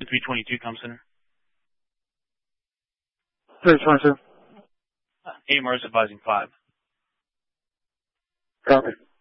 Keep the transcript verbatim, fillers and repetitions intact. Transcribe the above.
three twenty-two, Com Center. three twenty-two. Uh, A M R is advising five. Copy.